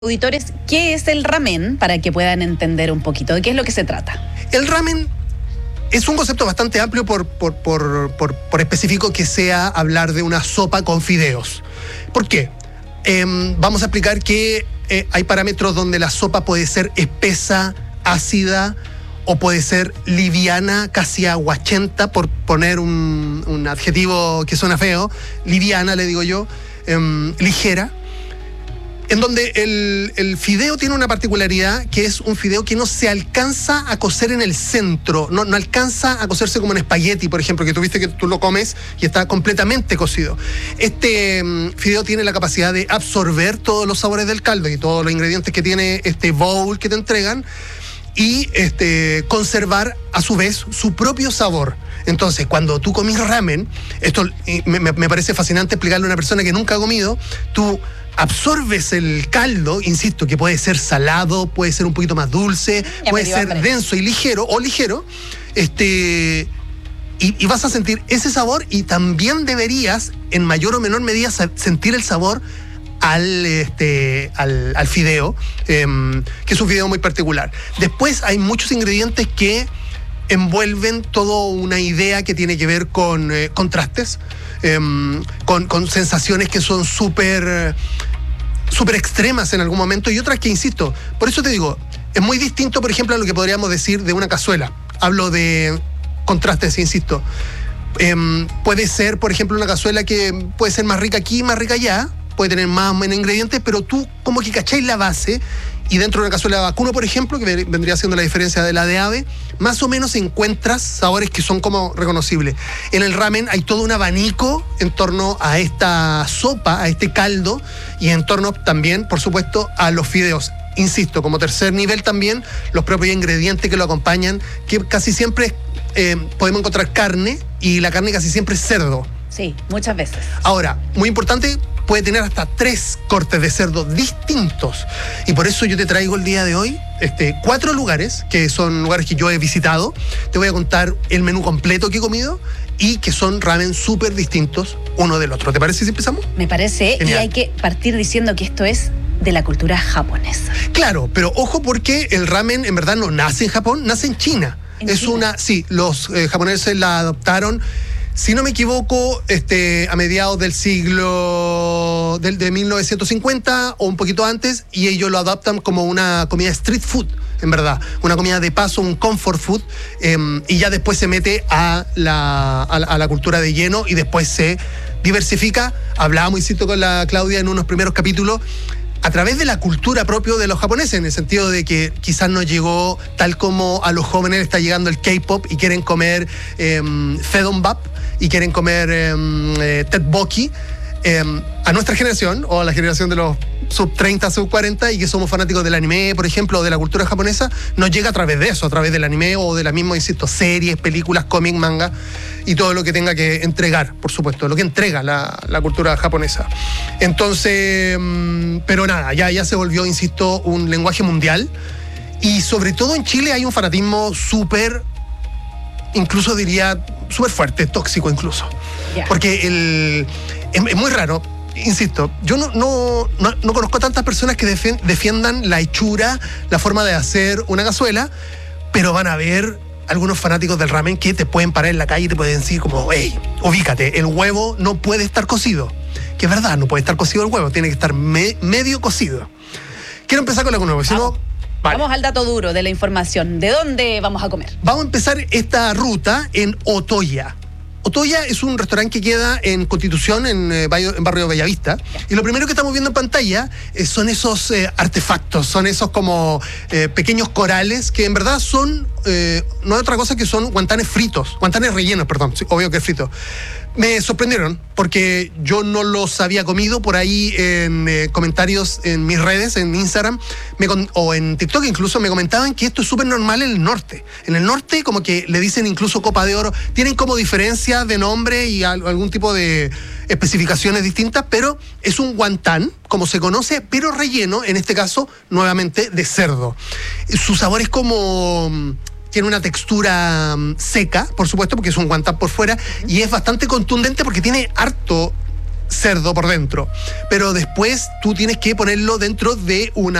Auditores, ¿qué es el ramen? Para que puedan entender un poquito de qué es lo que se trata. El ramen es un concepto bastante amplio por específico que sea hablar de una sopa con fideos. ¿Por qué? Vamos a explicar que hay parámetros donde la sopa puede ser espesa, ácida o puede ser liviana, casi aguachenta, por poner un adjetivo que suena feo. Liviana, le digo yo, ligera. En donde el fideo tiene una particularidad, que es un fideo que no se alcanza a cocer en el centro, no alcanza a cocerse como en espagueti, por ejemplo, que tú viste que tú lo comes y está completamente cocido. Este fideo tiene la capacidad de absorber todos los sabores del caldo y todos los ingredientes que tiene este bowl que te entregan y conservar a su vez su propio sabor. Entonces, cuando tú comís ramen, esto me parece fascinante explicarle a una persona que nunca ha comido, tú absorbes el caldo, insisto, que puede ser salado, puede ser un poquito más dulce, puede ser denso y ligero, y vas a sentir ese sabor, y también deberías, en mayor o menor medida, sentir el sabor al fideo, que es un fideo muy particular. Después hay muchos ingredientes que envuelven toda una idea que tiene que ver con contrastes, con sensaciones que son súper extremas en algún momento, y otras que, insisto, por eso te digo, es muy distinto, por ejemplo, a lo que podríamos decir de una cazuela. Hablo de contrastes, insisto. Puede ser, por ejemplo, una cazuela que puede ser más rica aquí, más rica allá, puede tener más o menos ingredientes, pero tú como que cacháis la base, y dentro de una cazuela de vacuno, por ejemplo, que vendría siendo la diferencia de la de ave, más o menos encuentras sabores que son como reconocibles. En el ramen hay todo un abanico en torno a esta sopa, a este caldo, y en torno también, por supuesto, a los fideos. Insisto, como tercer nivel también, los propios ingredientes que lo acompañan, que casi siempre podemos encontrar carne, y la carne casi siempre es cerdo. Sí, muchas veces. Ahora, muy importante, puede tener hasta 3 cortes de cerdo distintos. Y por eso yo te traigo el día de hoy 4 lugares, que son lugares que yo he visitado. Te voy a contar el menú completo que he comido y que son ramen súper distintos uno del otro. ¿Te parece si empezamos? Me parece. Genial. Y hay que partir diciendo que esto es de la cultura japonesa. Claro, pero ojo, porque el ramen en verdad no nace en Japón, nace en China. Sí, los japoneses la adoptaron, si no me equivoco, a mediados del siglo de 1950 o un poquito antes, y ellos lo adaptan como una comida street food, en verdad, una comida de paso, un comfort food, y ya después se mete a la cultura de lleno, y después se diversifica. Hablábamos, insisto, con la Claudia en unos primeros capítulos, a través de la cultura propia de los japoneses, en el sentido de que quizás no llegó tal como a los jóvenes le está llegando el K-pop y quieren comer Fedombap y quieren comer tteokbokki. A nuestra generación, o a la generación de los sub 30, sub 40, y que somos fanáticos del anime, por ejemplo, o de la cultura japonesa, nos llega a través de eso, a través del anime o de la misma, insisto, series, películas, cómic, manga y todo lo que tenga que entregar, por supuesto, lo que entrega la cultura japonesa. Entonces, pero nada, ya se volvió, insisto, un lenguaje mundial, y sobre todo en Chile hay un fanatismo súper, incluso diría, súper fuerte, tóxico incluso. Yeah. Porque es muy raro, insisto, yo no conozco a tantas personas que defiendan la hechura, la forma de hacer una cazuela, pero van a ver algunos fanáticos del ramen que te pueden parar en la calle y te pueden decir como, hey, ubícate, el huevo no puede estar cocido. Que es verdad, no puede estar cocido el huevo, tiene que estar medio cocido. Quiero empezar con la nueva, si no... Vale. Vamos al dato duro de la información. ¿De dónde vamos a comer? Vamos a empezar esta ruta en Otoya. Otoya es un restaurante que queda en Constitución, en barrio Bellavista. Y lo primero que estamos viendo en pantalla son esos artefactos, son esos como pequeños corales que en verdad son, no hay otra cosa que son guantanes rellenos, perdón, sí, obvio que es frito. Me sorprendieron porque yo no los había comido. Por ahí en comentarios en mis redes, en Instagram o en TikTok incluso, me comentaban que esto es súper normal en el norte. En el norte como que le dicen incluso copa de oro. Tienen como diferencia de nombre y algún tipo de especificaciones distintas, pero es un guantán, como se conoce, pero relleno, en este caso, nuevamente, de cerdo. Su sabor es como... Tiene una textura seca, por supuesto, porque es un guantán por fuera, y es bastante contundente porque tiene harto cerdo por dentro. Pero después tú tienes que ponerlo dentro de una